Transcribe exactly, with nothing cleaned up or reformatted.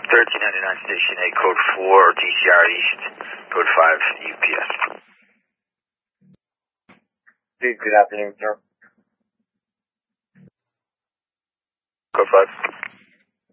thirteen ninety-nine Station A, code four, D C R East, code five, U P S. Good afternoon, sir. Code five.